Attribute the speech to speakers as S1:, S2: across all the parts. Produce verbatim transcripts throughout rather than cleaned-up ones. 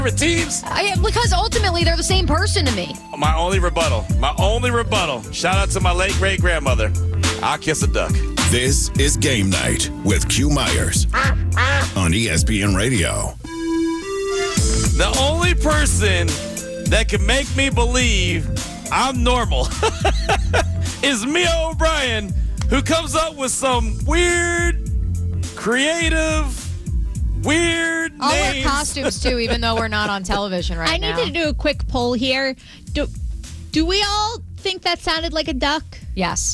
S1: favorite teams?
S2: I, because ultimately they're the same person to me.
S1: My only rebuttal. My only rebuttal. Shout out to my late great grandmother. I'll kiss a duck.
S3: This is Game Night with Q Myers on E S P N Radio.
S1: The only person that can make me believe I'm normal is Mia O'Brien, who comes up with some weird, creative, weird
S2: I'll
S1: names.
S2: wear costumes too, even though we're not on television right
S4: I
S2: now.
S4: need to do a quick poll here. Do, do we all think that sounded like a duck?
S2: Yes.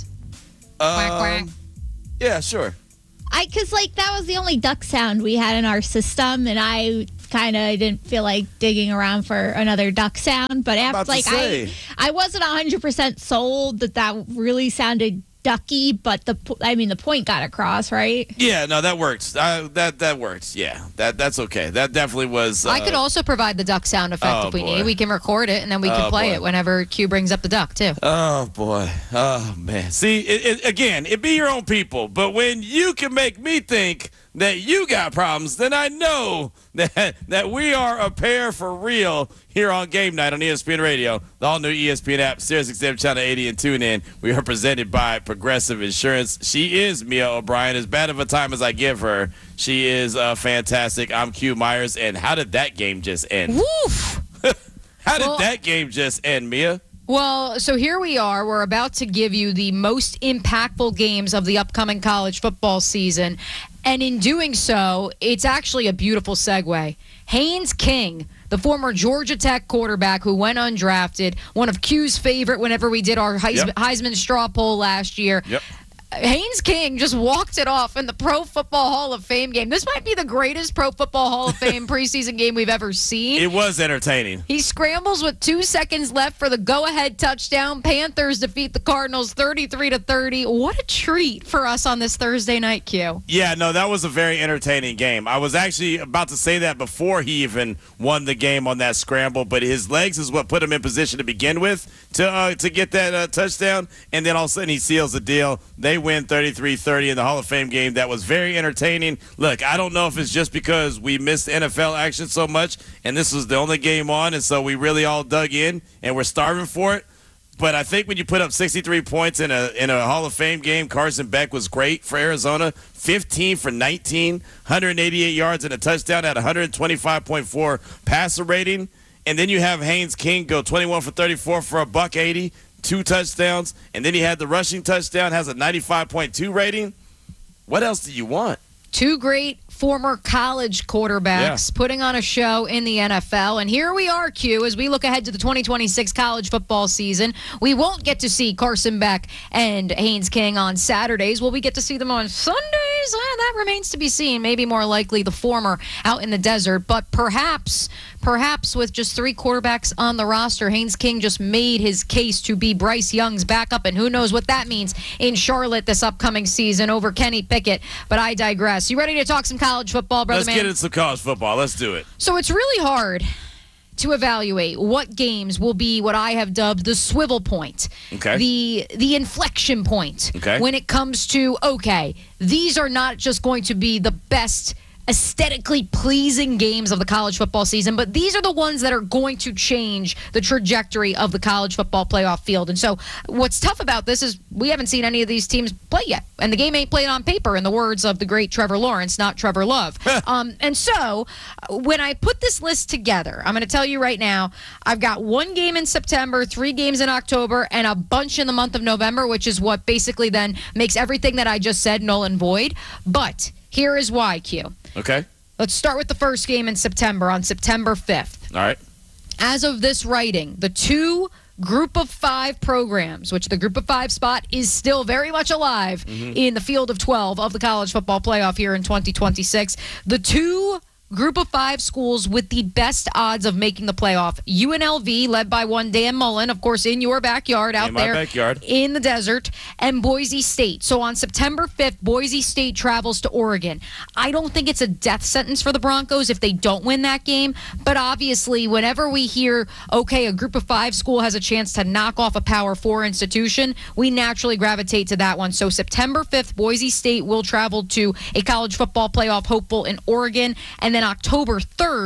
S1: Um,
S2: Quack, quack.
S1: Yeah, sure.
S4: I because like that was the only duck sound we had in our system, and I kind of didn't feel like digging around for another duck sound. But
S1: About
S4: after
S1: to
S4: like
S1: say.
S4: I, I wasn't a hundred percent sold that that really sounded ducky. But the po- I mean the point got across, right?
S1: Yeah, no, that works. Uh, that that works. Yeah, that that's okay. That definitely was. Uh,
S2: I could also provide the duck sound effect
S1: oh,
S2: if we
S1: boy.
S2: need. We can record it, and then we can
S1: Oh,
S2: play
S1: boy.
S2: it whenever Q brings up the duck, too.
S1: Oh boy. Oh man. See, it, it, again, it be your own people, but when you can make me think that you got problems, then I know that that we are a pair for real here on Game Night on E S P N Radio, the all new E S P N app, Sirius X M Channel eighty, and tune in. We are presented by Progressive Insurance. She is Mia O'Brien. As bad of a time as I give her, she is uh, fantastic. I'm Q Myers, and how did that game just end?
S2: Woof!
S1: How did
S2: Well-
S1: that game just end, Mia?
S2: Well, so here we are. We're about to give you the most impactful games of the upcoming college football season. And in doing so, it's actually a beautiful segue. Haynes King, the former Georgia Tech quarterback who went undrafted, one of Q's favorite whenever we did our Heisman,
S1: Yep.
S2: Heisman straw poll last year.
S1: Yep.
S2: Haynes King just walked it off in the Pro Football Hall of Fame game. This might be the greatest Pro Football Hall of Fame preseason game we've ever seen.
S1: It was entertaining.
S2: He scrambles with two seconds left for the go-ahead touchdown. Panthers defeat the Cardinals thirty-three to thirty. What a treat for us on this Thursday night, Q.
S1: Yeah, no, that was a very entertaining game. I was actually about to say that before he even won the game on that scramble, but his legs is what put him in position to begin with to uh, to get that uh, touchdown, and then all of a sudden he seals the deal. They win thirty-three thirty in the Hall of Fame game. That was very entertaining. Look, I don't know if it's just because we missed N F L action so much, and this was the only game on, and so we really all dug in, and we're starving for it. But I think when you put up sixty-three points in a in a Hall of Fame game, Carson Beck was great for Arizona. fifteen for nineteen, one hundred eighty-eight yards and a touchdown at one twenty-five point four passer rating. And then you have Haynes King go twenty-one for thirty-four for a buck eighty, two touchdowns. And then he had the rushing touchdown, has a ninety-five point two rating. What else do you want?
S2: Two great former college quarterbacks
S1: Yeah.
S2: putting on a show in the N F L. And here we are, Q, as we look ahead to the twenty twenty-six college football season. We won't get to see Carson Beck and Haynes King on Saturdays. Will we get to see them on Sundays? Well, that remains to be seen. Maybe more likely the former out in the desert. But perhaps, perhaps with just three quarterbacks on the roster, Haynes King just made his case to be Bryce Young's backup. And who knows what that means in Charlotte this upcoming season over Kenny Pickett. But I digress. You ready to talk some college football, brother
S1: Let's
S2: man?
S1: get into some college football. Let's do it.
S2: So it's really hard to evaluate what games will be what I have dubbed the swivel point,
S1: Okay.
S2: the the inflection point,
S1: Okay.
S2: when it comes to, okay, these are not just going to be the best aesthetically pleasing games of the college football season, but these are the ones that are going to change the trajectory of the college football playoff field. And so what's tough about this is we haven't seen any of these teams play yet, and the game ain't played on paper, in the words of the great Trevor Lawrence, not Trevor Love. um, and so when I put this list together, I'm going to tell you right now, I've got one game in September, three games in October, and a bunch in the month of November, which is what basically then makes everything that I just said null and void. But here is why, Q.
S1: Okay.
S2: Let's start with the first game in September, on September fifth.
S1: All right.
S2: As of this writing, the two group of five programs, which the group of five spot is still very much alive in the field of twelve of the college football playoff here in twenty twenty-six, the two group of five schools with the best odds of making the playoff. U N L V, led by one Dan Mullen, of course, in your backyard out
S1: In my
S2: there
S1: backyard.
S2: in the desert, and Boise State. So on September fifth, Boise State travels to Oregon. I don't think it's a death sentence for the Broncos if they don't win that game, but obviously whenever we hear, okay, a group of five school has a chance to knock off a Power Four institution, we naturally gravitate to that one. So September fifth, Boise State will travel to a college football playoff hopeful in Oregon, and then October third,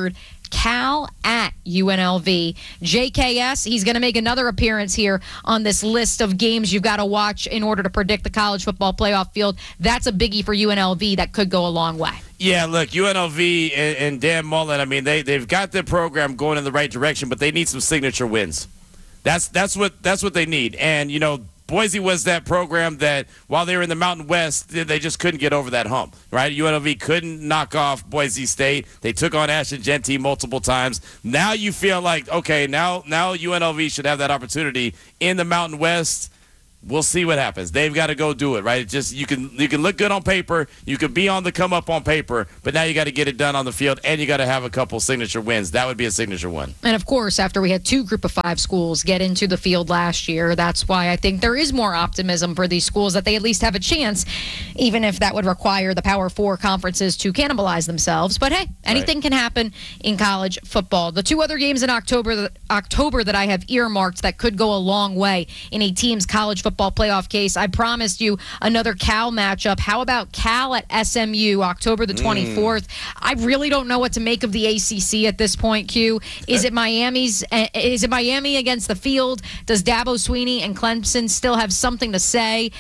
S2: Cal at U N L V. J K S, he's going to make another appearance here on this list of games you've got to watch in order to predict the college football playoff field. That's a biggie for U N L V that could go a long way.
S1: Yeah, look, U N L V and, and Dan Mullen, I mean, they, they've got their program going in the right direction, but they need some signature wins. That's that's what that's what they need. And, you know, Boise was that program that while they were in the Mountain West, they just couldn't get over that hump, right? U N L V couldn't knock off Boise State. They took on Ashton Genty multiple times. Now you feel like, okay, now now U N L V should have that opportunity in the Mountain West. We'll see what happens. They've got to go do it, right? It just you can you can look good on paper, you can be on the come up on paper, but now you got to get it done on the field, and you got to have a couple signature wins. That would be a signature one.
S2: And of course, after we had two Group of Five schools get into the field last year, that's why I think there is more optimism for these schools that they at least have a chance, even if that would require the Power Four conferences to cannibalize themselves. But hey, anything
S1: Right.
S2: can happen in college football. The two other games in October, October that I have earmarked that could go a long way in a team's college football playoff case. I promised you another Cal matchup. How about Cal at S M U, October the twenty-fourth? Mm. I really don't know what to make of the A C C at this point, Q. Is it Miami's? Uh, is it Miami against the field? Does Dabo Swinney and Clemson still have something to say?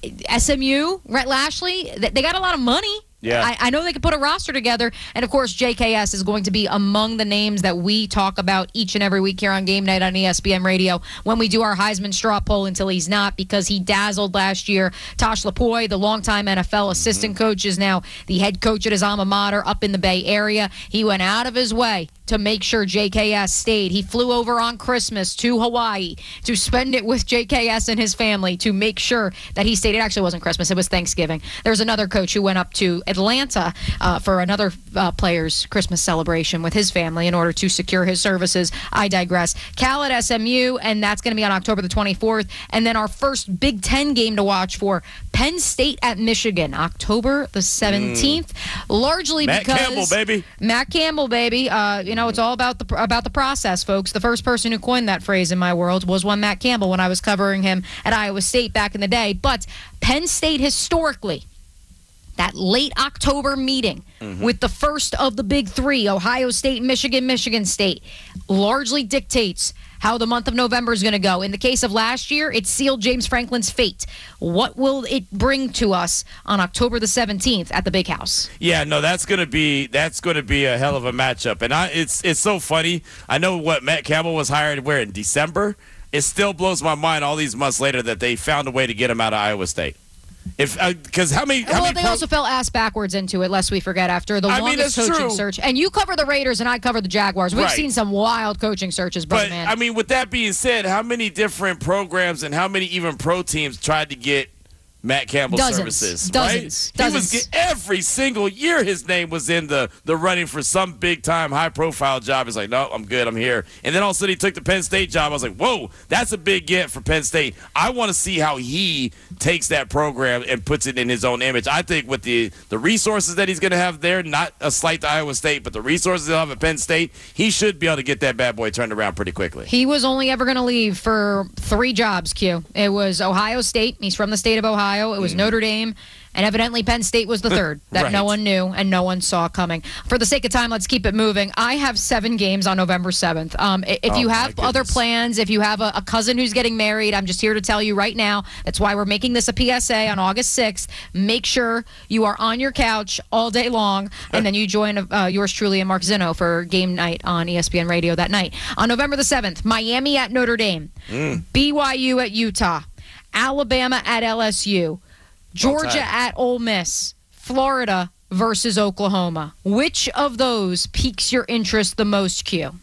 S2: S M U, Rhett Lashley, they got a lot of money.
S1: Yeah.
S2: I, I know they could put a roster together. And, of course, J K S is going to be among the names that we talk about each and every week here on Game Night on E S P N Radio when we do our Heisman straw poll until he's not, because he dazzled last year. Tosh Lapoy, the longtime N F L assistant mm-hmm. coach, is now the head coach at his alma mater up in the Bay Area. He went out of his way to make sure J K S stayed. He flew over on Christmas to Hawaii to spend it with J K S and his family to make sure that he stayed. It actually wasn't Christmas. It was Thanksgiving. There's another coach who went up to Atlanta uh, for another uh, player's Christmas celebration with his family in order to secure his services. I digress. Cal at S M U, and that's going to be on October the twenty-fourth. And then our first Big Ten game to watch for Penn State at Michigan, October the seventeenth. Mm. Largely
S1: Matt
S2: because
S1: Campbell, baby.
S2: Matt Campbell, baby. Uh, you know, it's all about the about the process, folks. The first person who coined that phrase in my world was one Matt Campbell when I was covering him at Iowa State back in the day. But Penn State historically, that late October meeting mm-hmm. with the first of the big three, Ohio State, Michigan, Michigan State, largely dictates how the month of November is going to go. In the case of last year, it sealed James Franklin's fate. What will it bring to us on October the seventeenth at the Big House?
S1: Yeah, no, that's going to be that's going to be a hell of a matchup. And I, it's it's so funny. I know what Matt Campbell was hired where in December. It still blows my mind all these months later that they found a way to get him out of Iowa State. If because uh, how many? How
S2: well,
S1: many
S2: they
S1: pro-
S2: also fell ass backwards into it, lest we forget, after the
S1: I
S2: longest
S1: mean,
S2: coaching
S1: true.
S2: search. And you cover the Raiders, and I cover the Jaguars. We've
S1: Right.
S2: seen some wild coaching searches, brother
S1: But
S2: man.
S1: I mean, with that being said, how many different programs and how many even pro teams tried to get Matt Campbell's
S2: Dozens.
S1: services?
S2: Dozens.
S1: Right?
S2: Dozens.
S1: He was get, every single year his name was in the the running for some big time high profile job. He's like, no, I'm good, I'm here. And then all of a sudden he took the Penn State job. I was like, whoa, that's a big get for Penn State. I want to see how he takes that program and puts it in his own image. I think with the the resources that he's going to have there, not a slight to Iowa State, but the resources he'll have at Penn State, he should be able to get that bad boy turned around pretty quickly.
S2: He was only ever going to leave for three jobs, Q. It was Ohio State. He's from the state of Ohio. It was mm. Notre Dame. And evidently Penn State was the third that
S1: right.
S2: no one knew and no one saw coming. For the sake of time, let's keep it moving. I have seven games on November seventh. Um, if
S1: oh,
S2: you have
S1: my
S2: other
S1: goodness.
S2: plans, if you have a, a cousin who's getting married, I'm just here to tell you right now, that's why we're making this a P S A on August sixth. Make sure you are on your couch all day long, and then you join uh, yours truly and Mark Zinno for game night on E S P N Radio that night. On November the seventh, Miami at Notre Dame, mm. B Y U at Utah, Alabama at L S U, Georgia at Ole Miss, Florida versus Oklahoma. Which of those piques your interest the most, Q?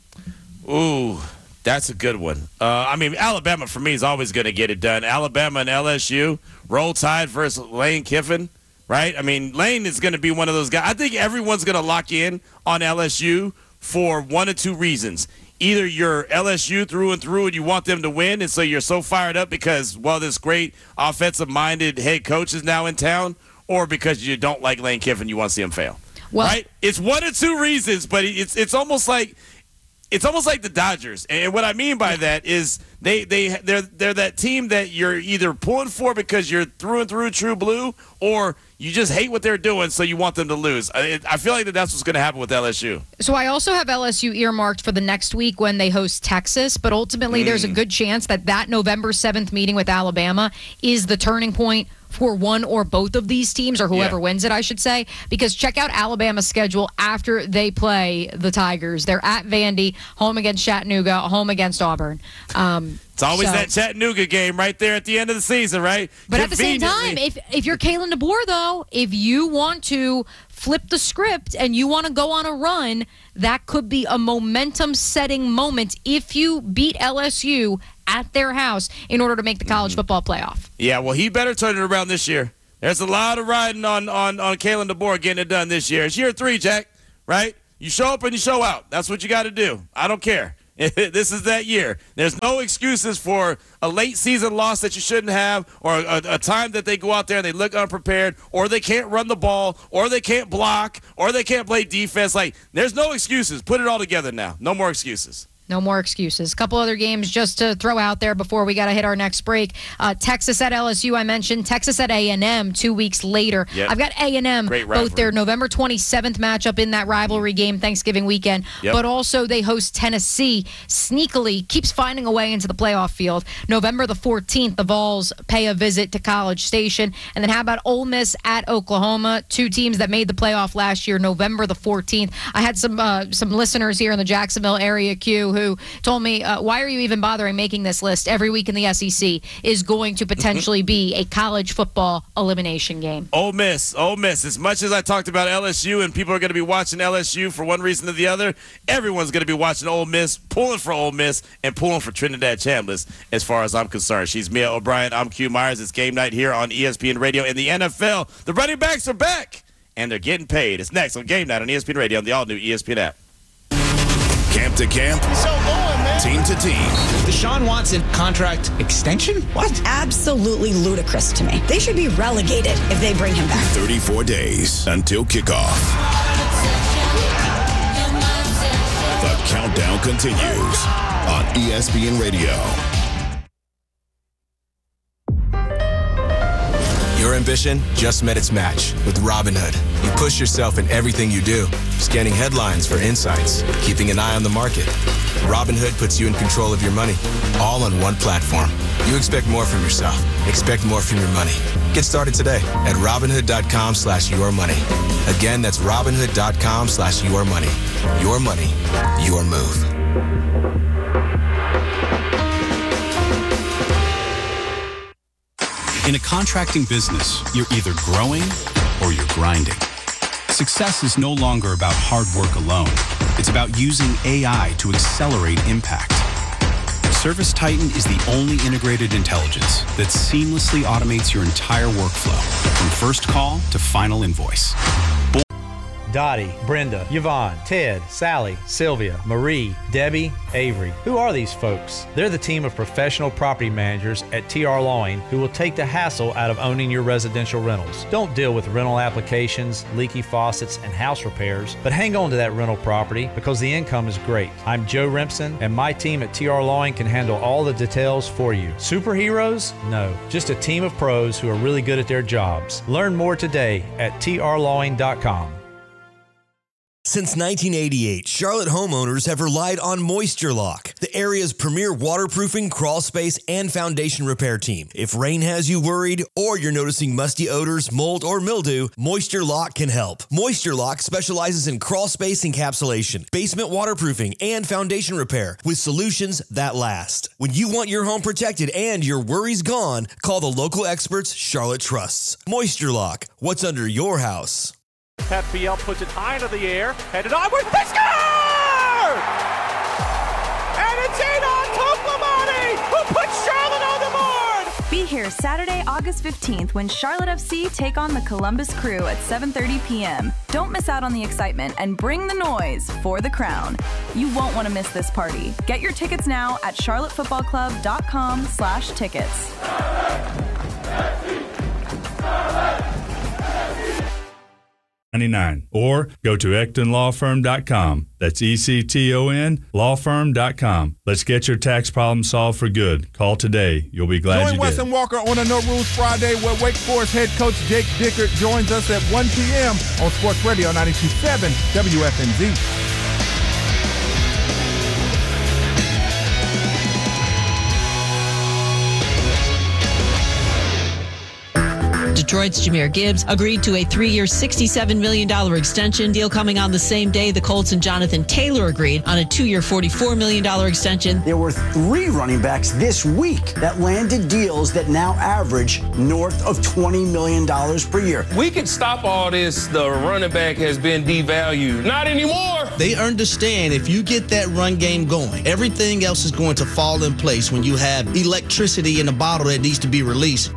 S1: Ooh, that's a good one. Uh, I mean, Alabama for me is always going to get it done. Alabama and L S U, Roll Tide versus Lane Kiffin, right? I mean, Lane is going to be one of those guys. I think everyone's going to lock in on L S U for one or two reasons. Either you're L S U through and through and you want them to win, and so you're so fired up because, well, this great offensive-minded head coach is now in town, or because you don't like Lane Kiffin, you want to see him fail. Well, right? It's one or two reasons, but it's it's almost like it's almost like the Dodgers. And what I mean by that is they, they, they're, they're that team that you're either pulling for because you're through and through true blue, or you just hate what they're doing, so you want them to lose. I, I feel like that that's what's going to happen with L S U.
S2: So I also have L S U earmarked for the next week when they host Texas, but ultimately mm. there's a good chance that that November seventh meeting with Alabama is the turning point for one or both of these teams, or whoever yeah. wins it, I should say, because check out Alabama's schedule after they play the Tigers. They're at Vandy, home against Chattanooga, home against Auburn. Um,
S1: it's always
S2: so,
S1: that Chattanooga game right there at the end of the season, right?
S2: But at the same time, if if you're Kalen DeBoer, though, if you want to flip the script and you want to go on a run, that could be a momentum-setting moment if you beat L S U at their house in order to make the college mm-hmm. football playoff.
S1: Yeah, well, he better turn it around this year. There's a lot of riding on, on, on Kalen DeBoer getting it done this year. It's year three, Jack, right? You show up and you show out. That's what you got to do. I don't care. This is that year. There's no excuses for a late season loss that you shouldn't have, or a, a time that they go out there and they look unprepared, or they can't run the ball, or they can't block, or they can't play defense. Like, there's no excuses. Put it all together now. No more excuses.
S2: No more excuses. A couple other games just to throw out there before we got to hit our next break. Uh, Texas at L S U, I mentioned. Texas at A and M two weeks later. Yep. I've got A and M, both their November twenty-seventh matchup in that rivalry game, Thanksgiving weekend, yep. but also they host Tennessee. Sneakily keeps finding a way into the playoff field. November the fourteenth, the Vols pay a visit to College Station. And then how about Ole Miss at Oklahoma? Two teams that made the playoff last year, November the fourteenth. I had some uh, some listeners here in the Jacksonville area, Q, who told me, uh, why are you even bothering making this list? Every week in the S E C is going to potentially be a college football elimination game.
S1: Ole Miss, Ole Miss. As much as I talked about L S U and people are going to be watching L S U for one reason or the other, everyone's going to be watching Ole Miss, pulling for Ole Miss, and pulling for Trinidad Chambliss as far as I'm concerned. She's Mia O'Brien. I'm Q Myers. It's game night here on E S P N Radio. In the N F L, the running backs are back, and they're getting paid. It's next on Game Night on E S P N Radio on the all-new E S P N app.
S3: Camp to camp,
S5: He's so going, man.
S3: Team to team.
S5: Deshaun Watson contract extension? What?
S6: Absolutely ludicrous to me. They should be relegated if they bring him back.
S3: thirty-four days until kickoff. The countdown continues on E S P N Radio.
S7: Your ambition just met its match with Robinhood. You push yourself in everything you do, scanning headlines for insights, keeping an eye on the market. Robinhood puts you in control of your money, all on one platform. You expect more from yourself. Expect more from your money. Get started today at Robinhood.com slash your money. Again, that's Robinhood.com slash your money. Your money, your move.
S8: In a contracting business, you're either growing or you're grinding. Success is no longer about hard work alone. It's about using A I to accelerate impact. ServiceTitan is the only integrated intelligence that seamlessly automates your entire workflow, from first call to final invoice.
S9: Dottie, Brenda, Yvonne, Ted, Sally, Sylvia, Marie, Debbie, Avery. Who are these folks? They're the team of professional property managers at T R Lawing who will take the hassle out of owning your residential rentals. Don't deal with rental applications, leaky faucets, and house repairs, but hang on to that rental property because the income is great. I'm Joe Rimpson, and my team at T R Lawing can handle all the details for you. Superheroes? No, just a team of pros who are really good at their jobs. Learn more today at T R lawing dot com.
S10: Since nineteen eighty-eight, Charlotte homeowners have relied on Moisture Lock, the area's premier waterproofing, crawl space, and foundation repair team. If rain has you worried or you're noticing musty odors, mold, or mildew, Moisture Lock can help. Moisture Lock specializes in crawl space encapsulation, basement waterproofing, and foundation repair with solutions that last. When you want your home protected and your worries gone, call the local experts Charlotte trusts. Moisture Lock, what's under your house?
S11: Pep Biel puts it high into the air, headed onward, they score! And it's Aidon Toklamani who puts Charlotte on the board!
S12: Be here Saturday, August fifteenth when Charlotte F C take on the Columbus Crew at seven thirty p.m. Don't miss out on the excitement and bring the noise for the crown. You won't want to miss this party. Get your tickets now at charlottefootballclub.com slash tickets.
S13: ninety-nine or go to ecton law firm dot com. That's E C T O N law firm dot com. Let's get your tax problem solved for good. Call today. You'll be glad
S14: Join
S13: you
S14: Wes
S13: did.
S14: and Walker on a No Rules Friday where Wake Forest head coach Jake Dickert joins us at one p.m. on Sports Radio ninety-two point seven W F N Z.
S15: Detroit's Jahmyr Gibbs agreed to a three-year, sixty-seven million dollars extension deal coming on the same day the Colts and Jonathan Taylor agreed on a two-year, forty-four million dollars extension.
S16: There were three running backs this week that landed deals that now average north of twenty million dollars per year.
S17: We could stop all this. The running back has been devalued. Not anymore.
S5: They understand if you get that run game going, everything else is going to fall in place when you have electricity in the bottle that needs to be released.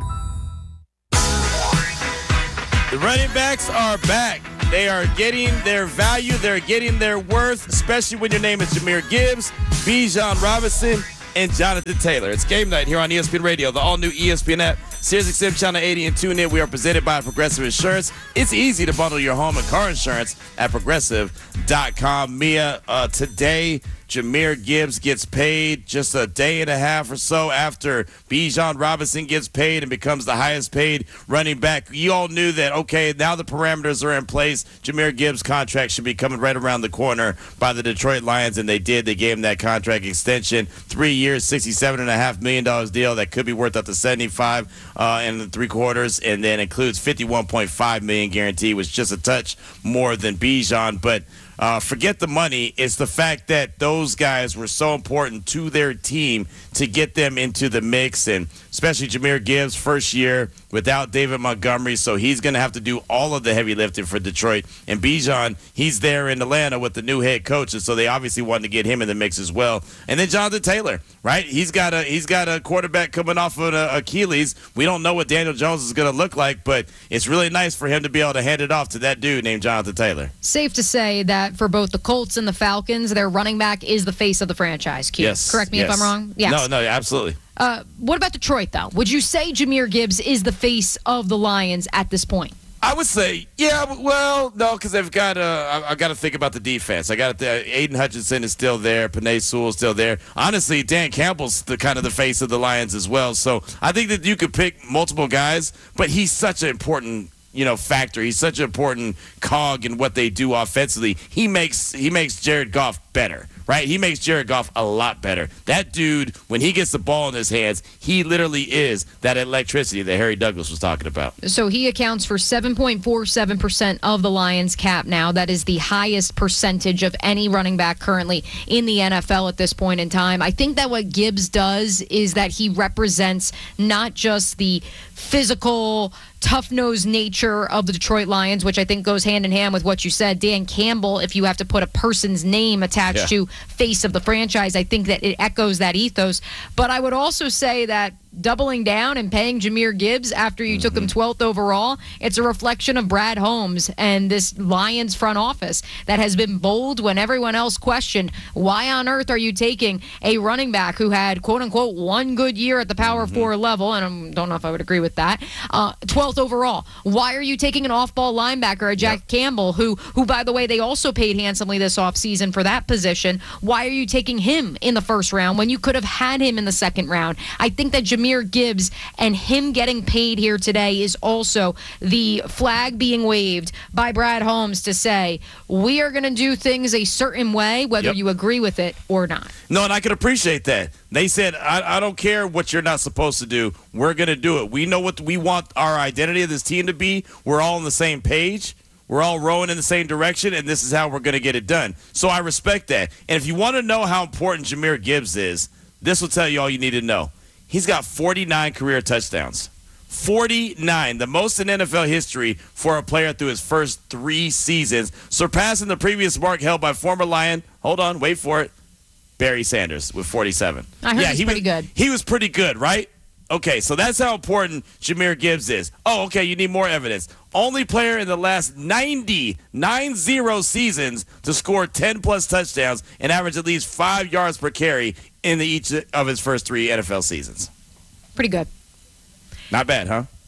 S1: The running backs are back. They are getting their value. They're getting their worth, especially when your name is Jahmyr Gibbs, Bijan Robinson, and Jonathan Taylor. It's game night here on E S P N Radio, the all-new E S P N app, Sirius X M Channel eighty, and tune in. We are presented by Progressive Insurance. It's easy to bundle your home and car insurance at progressive dot com. Mia, uh, today, Jahmyr Gibbs gets paid just a day and a half or so after Bijan Robinson gets paid and becomes the highest paid running back. You all knew that, okay, now the parameters are in place. Jahmyr Gibbs' contract should be coming right around the corner by the Detroit Lions, and they did. They gave him that contract extension. Three years, sixty-seven point five million dollars deal that could be worth up to seventy-five uh, and three quarters, and then includes fifty-one point five million dollars guarantee, which is just a touch more than Bijan. But Uh, forget the money. It's the fact that those guys were so important to their team to get them into the mix, and especially Jahmyr Gibbs' first year without David Montgomery, so he's going to have to do all of the heavy lifting for Detroit. And Bijan, he's there in Atlanta with the new head coach, and so they obviously wanted to get him in the mix as well. And then Jonathan Taylor, right? He's got a he's got a quarterback coming off of an Achilles. We don't know what Daniel Jones is going to look like, but it's really nice for him to be able to hand it off to that dude named Jonathan Taylor.
S2: Safe to say that for both the Colts and the Falcons, their running back is the face of the franchise. Q.
S1: Yes.
S2: Correct me
S1: yes.
S2: if I'm wrong. Yes.
S1: No, no, absolutely.
S2: Uh, what about Detroit, though? Would you say Jahmyr Gibbs is the face of the Lions at this point?
S1: I would say, yeah, well, no, because they've got uh, I, I got to think about the defense. I got to. Aiden Hutchinson is still there. Penei Sewell is still there. Honestly, Dan Campbell's the kind of the face of the Lions as well. So I think that you could pick multiple guys, but he's such an important, you know, factor. He's such an important cog in what they do offensively. He makes he makes Jared Goff better, right? He makes Jared Goff a lot better. That dude, when he gets the ball in his hands, he literally is that electricity that Harry Douglas was talking about.
S2: So he accounts for seven point four seven percent of the Lions' cap now. That is the highest percentage of any running back currently in the N F L at this point in time. I think that what Gibbs does is that he represents not just the physical, tough-nosed nature of the Detroit Lions, which I think goes hand in hand with what you said. Dan Campbell, if you have to put a person's name attached
S1: Yeah.
S2: to face of the franchise, I think that it echoes that ethos. But I would also say that doubling down and paying Jahmyr Gibbs after you mm-hmm. took him twelfth overall, it's a reflection of Brad Holmes and this Lions front office that has been bold when everyone else questioned, why on earth are you taking a running back who had, quote-unquote, one good year at the Power mm-hmm. Four level, and I don't know if I would agree with that, uh, twelfth overall. Why are you taking an off-ball linebacker, a Jack yep. Campbell, who, who, by the way, they also paid handsomely this offseason for that position? Why are you taking him in the first round when you could have had him in the second round? I think that Jahmyr Gibbs and him getting paid here today is also the flag being waved by Brad Holmes to say, we are going to do things a certain way, whether yep. you agree with it or not.
S1: No, and I can appreciate that. They said, I, I don't care what you're not supposed to do. We're going to do it. We know what we want our identity of this team to be. We're all on the same page. We're all rowing in the same direction, and this is how we're going to get it done. So I respect that. And if you want to know how important Jahmyr Gibbs is, this will tell you all you need to know. He's got forty-nine career touchdowns. forty-nine, the most in N F L history for a player through his first three seasons, surpassing the previous mark held by former Lion, hold on, wait for it, Barry Sanders with forty-seven.
S2: I heard
S1: yeah,
S2: he's
S1: he
S2: pretty
S1: was,
S2: good.
S1: He was pretty good, right? Okay, so that's how important Jahmyr Gibbs is. Oh, okay, you need more evidence. Only player in the last ninety, nine zero seasons to score ten-plus touchdowns and average at least five yards per carry in the, each of his first three N F L seasons.
S2: Pretty good.
S1: Not bad, huh?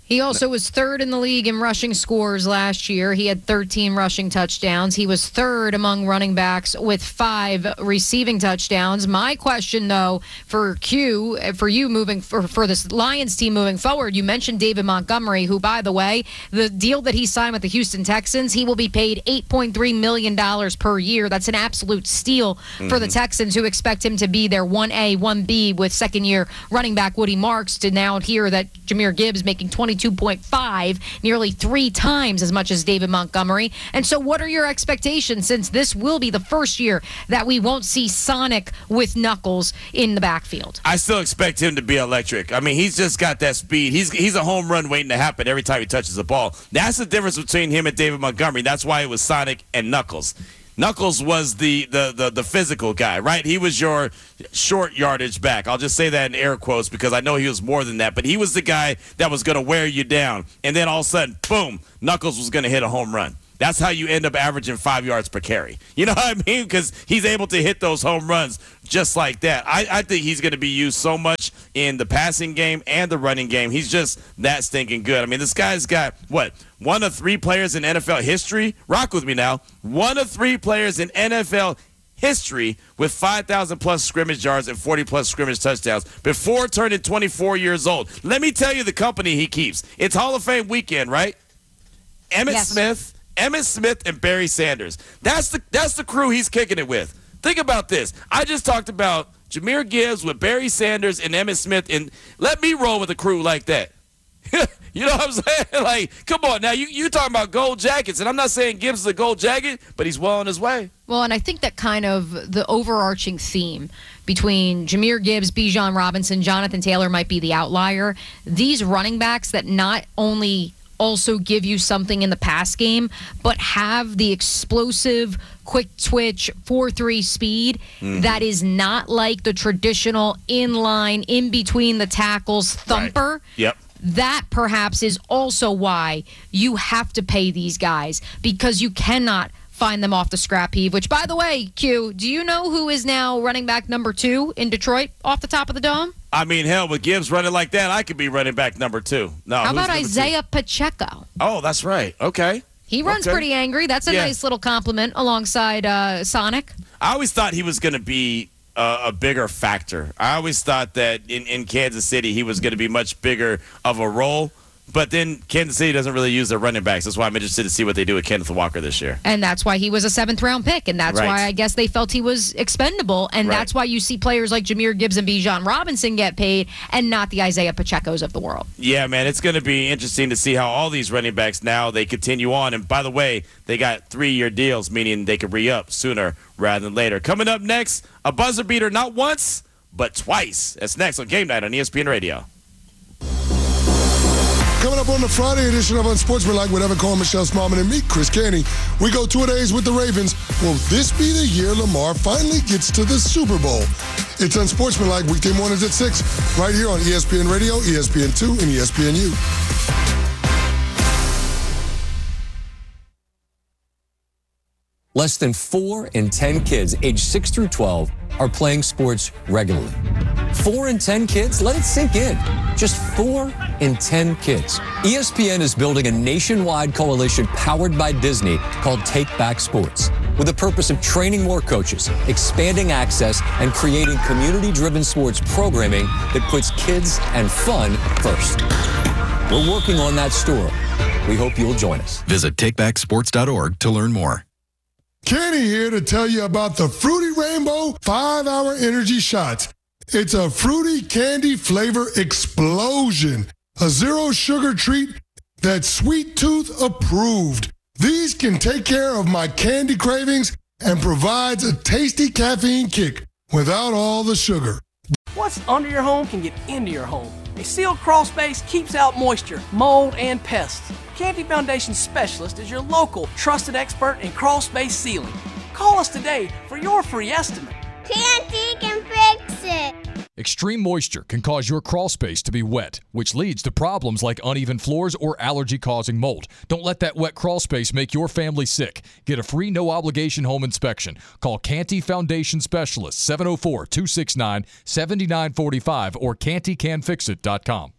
S2: He also was third in the league in rushing scores last year. He had thirteen rushing touchdowns. He was third among running backs with five receiving touchdowns. My question, though, for Q, for you moving for, for this Lions team moving forward, you mentioned David Montgomery, who, by the way, the deal that he signed with the Houston Texans, he will be paid eight point three million dollars per year. That's an absolute steal mm-hmm. for the Texans, who expect him to be their one A, one B with second-year running back Woody Marks, to now hear that Jahmyr Gibbs making twenty-two point five, nearly three times as much as David Montgomery. And so what are your expectations, since this will be the first year that we won't see Sonic with Knuckles in the backfield?
S1: I still expect him to be electric. I mean, he's just got that speed. He's he's a home run waiting to happen every time he touches the ball. That's the difference between him and David Montgomery. That's why it was Sonic and Knuckles. Knuckles was the, the, the, the physical guy, right? He was your short yardage back. I'll just say that in air quotes because I know he was more than that. But he was the guy that was going to wear you down. And then all of a sudden, boom, Knuckles was going to hit a home run. That's how you end up averaging five yards per carry. You know what I mean? Because he's able to hit those home runs just like that. I, I think he's going to be used so much in the passing game and the running game. He's just that stinking good. I mean, this guy's got, what, one of three players in N F L history? Rock with me now. One of three players in N F L history with five thousand plus scrimmage yards and forty plus scrimmage touchdowns before turning twenty-four years old. Let me tell you the company he keeps. It's Hall of Fame weekend, right? Emmitt yes. Smith. Emmitt Smith and Barry Sanders. That's the that's the crew he's kicking it with. Think about this. I just talked about Jahmyr Gibbs with Barry Sanders and Emmitt Smith, and let me roll with a crew like that. You know what I'm saying? Like, come on now. You you talking about gold jackets, and I'm not saying Gibbs is a gold jacket, but he's well on his way.
S2: Well, and I think that kind of the overarching theme between Jahmyr Gibbs, Bijan Robinson, Jonathan Taylor might be the outlier. These running backs that not only also give you something in the pass game, but have the explosive, quick twitch, four three speed mm-hmm. that is not like the traditional inline, in between the tackles thumper.
S1: Right. Yep.
S2: That perhaps is also why you have to pay these guys, because you cannot find them off the scrap heap, which, by the way, Q, do you know who is now running back number two in Detroit off the top of the dome?
S1: I mean, hell, with Gibbs running like that, I could be running back number two. No,
S2: How about Isaiah two? Pacheco?
S1: Oh, that's right. Okay.
S2: He runs
S1: okay.
S2: pretty angry. That's a yeah. nice little compliment alongside uh, Sonic.
S1: I always thought he was going to be uh, a bigger factor. I always thought that in, in Kansas City he was going to be much bigger of a role. But then Kansas City doesn't really use their running backs. That's why I'm interested to see what they do with Kenneth Walker this year.
S2: And that's why he was a seventh-round pick, and that's
S1: right.
S2: why I guess they felt he was expendable, and right. that's why you see players like Jahmyr Gibbs and Bijan Robinson get paid and not the Isaiah Pachecos of the world.
S1: Yeah, man, it's going to be interesting to see how all these running backs now, they continue on. And by the way, they got three-year deals, meaning they could re-up sooner rather than later. Coming up next, a buzzer beater not once, but twice. That's next on Game Night on E S P N Radio.
S18: Coming up on the Friday edition of Unsportsmanlike with Evan Cohen, Michelle Smallman, and me, Chris Canty, we go two-a-days with the Ravens. Will this be the year Lamar finally gets to the Super Bowl? It's Unsportsmanlike weekday mornings at six, right here on E S P N Radio, E S P N two, and E S P N U.
S19: Less than four in ten kids aged six through twelve are playing sports regularly. Four in ten kids? Let it sink in. Just four in ten kids. E S P N is building a nationwide coalition powered by Disney called Take Back Sports, with the purpose of training more coaches, expanding access, and creating community-driven sports programming that puts kids and fun first. We're working on that story. We hope you'll join us.
S3: Visit take back sports dot org to learn more.
S18: Kenny here to tell you about the Fruity Rainbow five-hour energy shots. It's a fruity candy flavor explosion, a zero-sugar treat that's Sweet Tooth approved. These can take care of my candy cravings and provides a tasty caffeine kick without all the sugar.
S20: What's under your home can get into your home. A sealed crawl space keeps out moisture, mold, and pests. Canty Foundation Specialist is your local trusted expert in crawl space sealing. Call us today for your free estimate.
S21: Canty can fix it.
S22: Extreme moisture can cause your crawl space to be wet, which leads to problems like uneven floors or allergy-causing mold. Don't let that wet crawl space make your family sick. Get a free no-obligation home inspection. Call Canty Foundation Specialist, seven oh four, two six nine, seven nine four five or canty can fix it dot com.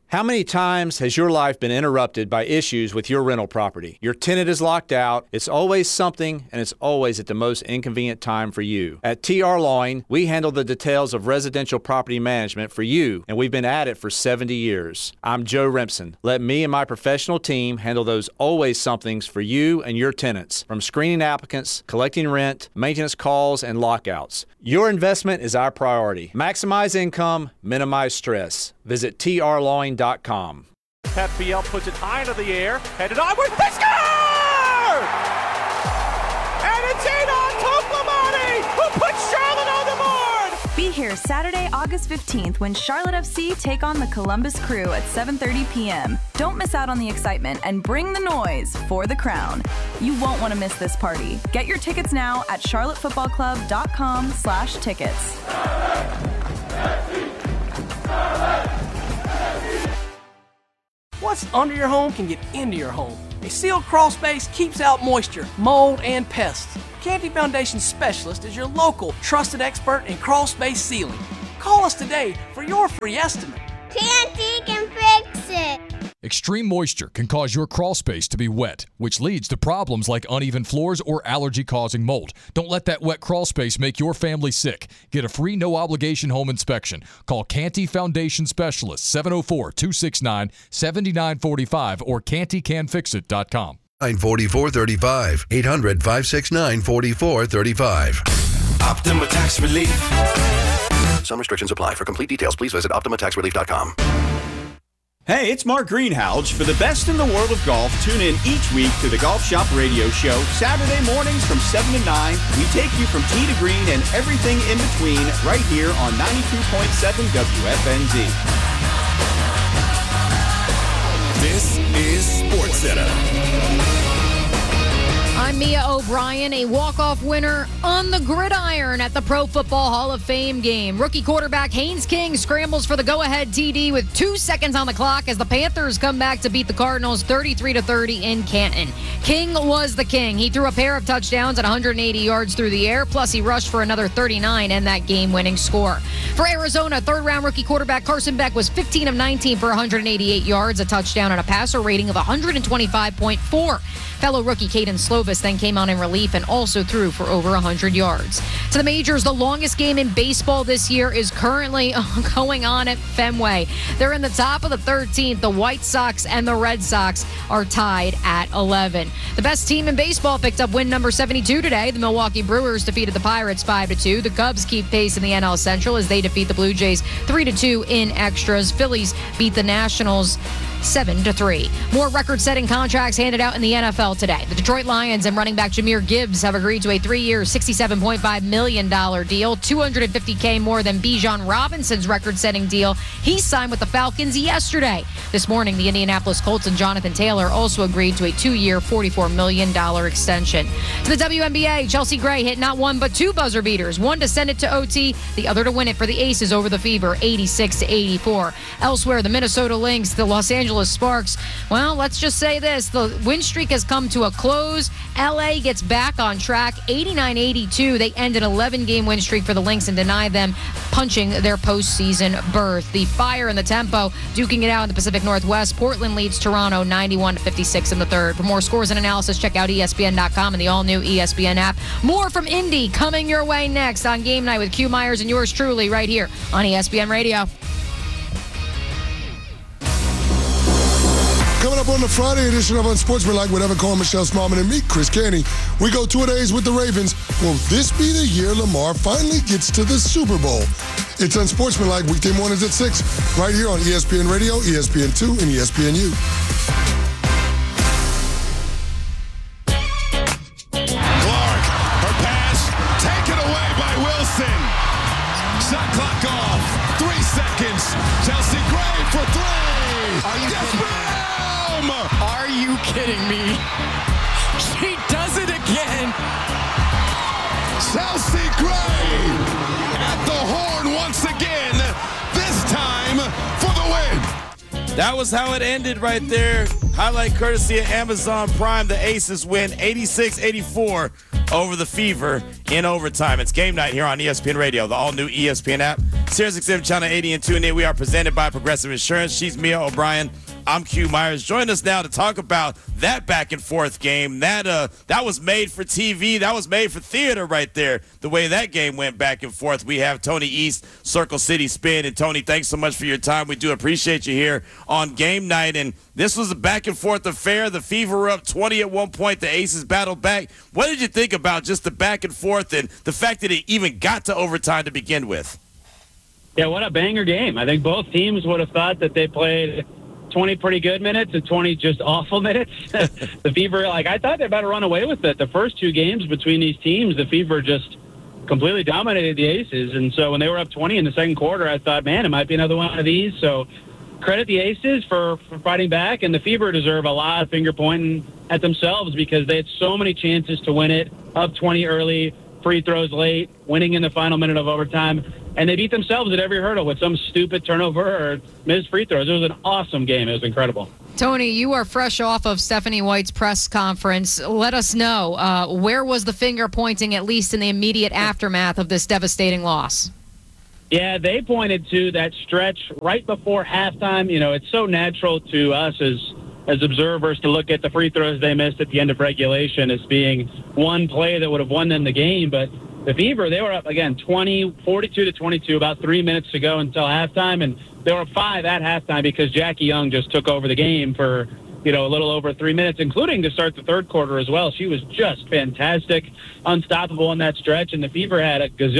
S9: How many times has your life been interrupted by issues with your rental property? Your tenant is locked out, it's always something, and it's always at the most inconvenient time for you. At T R Lawing, we handle the details of residential property management for you, and we've been at it for seventy years. I'm Joe Remsen. Let me and my professional team handle those always somethings for you and your tenants, from screening applicants, collecting rent, maintenance calls, and lockouts. Your investment is our priority. Maximize income, minimize stress. Visit T R lawing dot com.
S11: Pat Fiel puts it high into the air, headed onward, they score! And it's Aidon Toklamani who puts Charlotte on the board!
S12: Be here Saturday, August fifteenth when Charlotte F C take on the Columbus Crew at seven thirty p.m. Don't miss out on the excitement and bring the noise for the crown. You won't want to miss this party. Get your tickets now at charlotte football club dot com slash tickets.
S20: What's under your home can get into your home. A sealed crawl space keeps out moisture, mold, and pests. Canty Foundation Specialist is your local trusted expert in crawl space sealing. Call us today for your free estimate.
S21: Canty can fix it.
S22: Extreme moisture can cause your crawl space to be wet, which leads to problems like uneven floors or allergy-causing mold. Don't let that wet crawl space make your family sick. Get a free no-obligation home inspection. Call Canty Foundation Specialist, seven oh four, two six nine, seven nine four five or canty can fix it dot com.
S4: nine four four three five, eight hundred, five six nine, four four three five.
S6: Optima Tax Relief.
S4: Some restrictions apply. For complete details, please visit optima tax relief dot com.
S23: Hey, it's Mark Greenhalgh. For the best in the world of golf, tune in each week to the Golf Shop Radio Show. Saturday mornings from seven to nine. We take you from tee to green and everything in between right here on ninety-two point seven W F N Z.
S3: This is SportsCenter.
S2: I'm Mia O'Brien, a walk-off winner on the gridiron at the Pro Football Hall of Fame game. Rookie quarterback Haynes King scrambles for the go-ahead T D with two seconds on the clock as the Panthers come back to beat the Cardinals thirty-three to thirty in Canton. King was the king. He threw a pair of touchdowns at one hundred eighty yards through the air, plus he rushed for another thirty-nine and that game-winning score. For Arizona, third-round rookie quarterback Carson Beck was fifteen of nineteen for one hundred eighty-eight yards, a touchdown, and a passer rating of one hundred twenty-five point four. Fellow rookie Caden Slovis then came on in relief and also threw for over one hundred yards. To the majors, the longest game in baseball this year is currently going on at Fenway. They're in the top of the thirteenth. The White Sox and the Red Sox are tied at eleven. The best team in baseball picked up win number seventy-two today. The Milwaukee Brewers defeated the Pirates five to two. The Cubs keep pace in the N L Central as they defeat the Blue Jays three to two in extras. Phillies beat the Nationals seven to three. More record-setting contracts handed out in the N F L today. The Detroit Lions and running back Jahmyr Gibbs have agreed to a three-year, sixty-seven point five million dollars deal, two hundred fifty thousand more than Bijan Robinson's record-setting deal. He signed with the Falcons yesterday. This morning, the Indianapolis Colts and Jonathan Taylor also agreed to a two-year, forty-four million dollars extension. To the W N B A, Chelsea Gray hit not one but two buzzer beaters, one to send it to O T, the other to win it for the Aces over the Fever, eighty-six to eighty-four. Elsewhere, the Minnesota Lynx, the Los Angeles Sparks, well, let's just say this. The win streak has come to a close. L A gets back on track, eighty-nine eighty-two. They end an eleven-game win streak for the Lynx and deny them punching their postseason berth. The Fire and the Tempo duking it out in the Pacific Northwest. Portland leads Toronto ninety-one to fifty-six in the third. For more scores and analysis, check out E S P N dot com and the all-new E S P N app. More from Indy coming your way next on Game Night with Q Myers and yours truly right here on E S P N Radio.
S18: Coming up on the Friday edition of Unsportsmanlike with Evan Cohen, Michelle Smallman, and me, Chris Canty, we go two-a-days with the Ravens. Will this be the year Lamar finally gets to the Super Bowl? It's Unsportsmanlike weekday mornings at six, right here on E S P N Radio, E S P N two, and E S P N U.
S3: Clark, her pass taken away by Wilson. Shot clock off. Three seconds. Chelsea Gray for three.
S24: Are you
S3: yes,
S24: kidding? Are you kidding me? She does it again.
S3: Chelsea Gray at the horn once again, this time for the win.
S1: That was how it ended right there. Highlight courtesy of Amazon Prime. The Aces win eighty-six eighty-four over the Fever in overtime. It's game night here on E S P N Radio, the all-new E S P N app, Sirius X M Channel eighty and tune in. We are presented by Progressive Insurance. She's Mia O'Brien. I'm Q Myers. Join us now to talk about that back and forth game. That uh, that was made for T V. That was made for theater right there. The way that game went back and forth. We have Tony East, Circle City Spin. And Tony, thanks so much for your time. We do appreciate you here on game night. And this was a back and forth affair. The Fever were up twenty at one point. The Aces battled back. What did you think about just the back and forth and the fact that it even got to overtime to begin with?
S7: Yeah, what a banger game. I think both teams would have thought that they played twenty pretty good minutes and twenty just awful minutes. The Fever, like, I thought they better run away with it. The first two games between these teams, the Fever just completely dominated the Aces. And so when they were up twenty in the second quarter, I thought, man, it might be another one of these. So credit the Aces for, for fighting back, and the Fever deserve a lot of finger pointing at themselves because they had so many chances to win it, up twenty early, free throws late, winning in the final minute of overtime. And they beat themselves at every hurdle with some stupid turnover or missed free throws. It was an awesome game. It was incredible.
S2: Tony, you are fresh off of Stephanie White's press conference. Let us know, uh, where was the finger pointing, at least in the immediate aftermath of this devastating loss?
S7: Yeah, they pointed to that stretch right before halftime. You know, it's so natural to us as as observers to look at the free throws they missed at the end of regulation as being one play that would have won them the game. But the Fever, they were up, again, twenty, forty-two to twenty-two, about three minutes to go until halftime. And they were up five at halftime because Jackie Young just took over the game for, you know, a little over three minutes, including to start the third quarter as well. She was just fantastic, unstoppable in that stretch. And the Fever had a gazillion